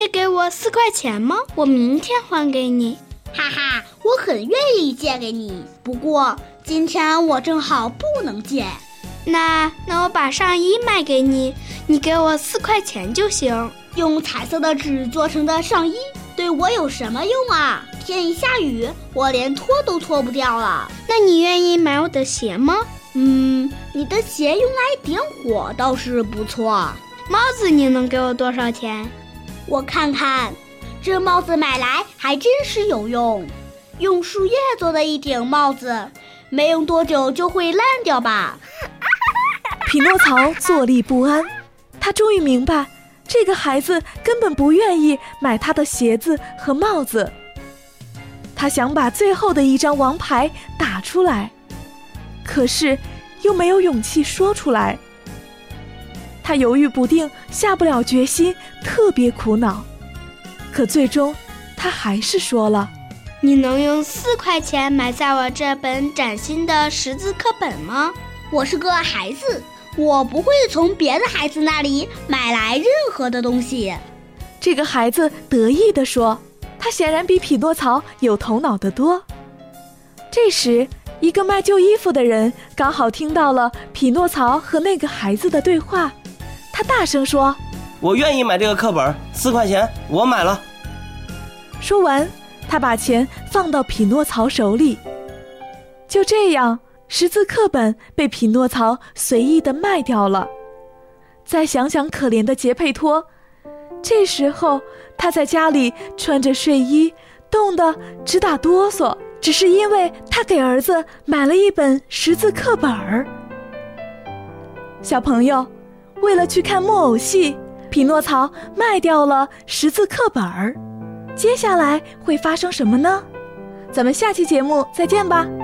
给我4块钱吗？我明天还给你。 哈哈，我很愿意借给你，不过今天我正好不能借。 那我把上衣卖给你，你给我4块钱就行。 用彩色的纸做成的上衣对我有什么用啊？天一下雨，我连脱都脱不掉了。 那你愿意买我的鞋吗？ 你的鞋用来点火倒是不错。 帽子你能给我多少钱？ 我看看，这帽子买来还真是有用。用树叶做的一顶帽子，没用多久就会烂掉吧。 匹诺曹坐立不安，他终于明白这个孩子根本不愿意买他的鞋子和帽子。他想把最后的一张王牌打出来，可是又没有勇气说出来。他犹豫不定，下不了决心，特别苦恼。可最终他还是说了： 你能用4块钱买下我这本崭新的识字课本吗？ 我是个孩子，我不会从别的孩子那里买来任何的东西。 这个孩子得意地说，他显然比匹诺曹有头脑得多。这时，一个卖旧衣服的人刚好听到了匹诺曹和那个孩子的对话，他大声说： 我愿意买这个课本，4块钱，我买了。 说完，他把钱放到匹诺曹手里。就这样，识字课本被匹诺曹随意地卖掉了。再想想可怜的杰佩托，这时候他在家里穿着睡衣，冻得直打哆嗦，只是因为他给儿子买了一本识字课本儿。小朋友，为了去看木偶戏，匹诺曹卖掉了识字课本儿。接下来会发生什么呢？咱们下期节目再见吧。